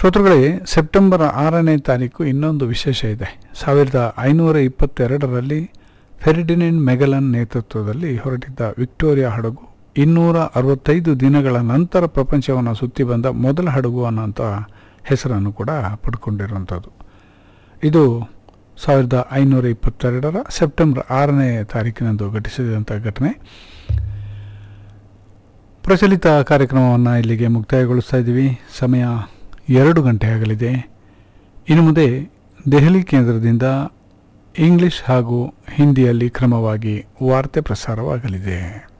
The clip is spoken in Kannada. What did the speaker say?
ಶ್ರೋತೃಗಳೇ, ಸೆಪ್ಟೆಂಬರ್ 6ನೇ ತಾರೀಕು ಇನ್ನೊಂದು ವಿಶೇಷ ಇದೆ. 1522ರಲ್ಲಿ ಫೆರ್ಡಿನೆಂಡ್ ಮೆಗಲನ್ ನೇತೃತ್ವದಲ್ಲಿ ಹೊರಟಿದ್ದ ವಿಕ್ಟೋರಿಯಾ ಹಡಗು 265 ದಿನಗಳ ನಂತರ ಪ್ರಪಂಚವನ್ನು ಸುತ್ತಿ ಬಂದ ಮೊದಲ ಹಡಗು ಅನ್ನೋಂಥ ಹೆಸರನ್ನು ಕೂಡ ಪಡ್ಕೊಂಡಿರುವಂಥದ್ದು. ಇದು 1522ರ ಸೆಪ್ಟೆಂಬರ್ 6ನೇ ತಾರೀಕಿನಂದು ಘಟಿಸಿದಂಥ ಘಟನೆ. ಪ್ರಚಲಿತ ಕಾರ್ಯಕ್ರಮವನ್ನು ಇಲ್ಲಿಗೆ ಮುಕ್ತಾಯಗೊಳಿಸ್ತಾ ಇದ್ದೀವಿ. ಸಮಯ 2 ಗಂಟೆ ಆಗಲಿದೆ. ಇನ್ನು ಮುಂದೆ ದೆಹಲಿ ಕೇಂದ್ರದಿಂದ ಇಂಗ್ಲಿಷ್ ಹಾಗೂ ಹಿಂದಿಯಲ್ಲಿ ಕ್ರಮವಾಗಿ ವಾರ್ತೆ ಪ್ರಸಾರವಾಗಲಿದೆ.